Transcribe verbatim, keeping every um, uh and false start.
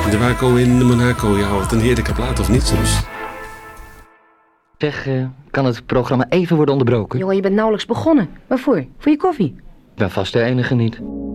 De Waco in Monaco, ja, wat een heerlijke plaat, of niet soms? Zeg, uh, kan het programma even worden onderbroken? Jongen, je bent nauwelijks begonnen. Waarvoor? Voor je koffie? Ik ben vast de enige niet.